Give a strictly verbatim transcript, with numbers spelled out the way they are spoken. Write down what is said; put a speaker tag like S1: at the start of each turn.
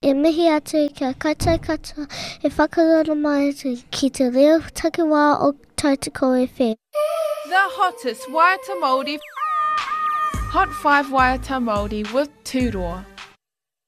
S1: E mihi atu kia kata kata e whakarono mai atu ki te reo takiwā o Tautoko F M.
S2: The hottest Waiata Māori. Hot five Waiata Māori with Tūroa.